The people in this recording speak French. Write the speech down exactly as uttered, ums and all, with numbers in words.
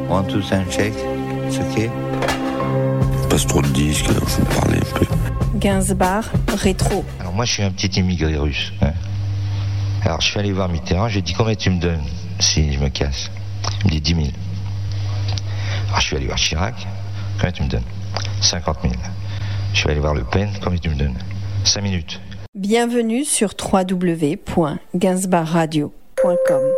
One, two, sound check. C'est ok. Passe trop de disques, alors je vous parlais un peu. Gainsbourg, rétro. Alors moi je suis un petit immigré russe. Hein. Alors je suis allé voir Mitterrand, j'ai dit combien tu me donnes si je me casse. Il me dit dix mille. Alors je suis allé voir Chirac, combien tu me donnes? cinquante mille. Je suis allé voir Le Pen, combien tu me donnes? cinq minutes. Bienvenue sur w w w point gainsbourg radio point com.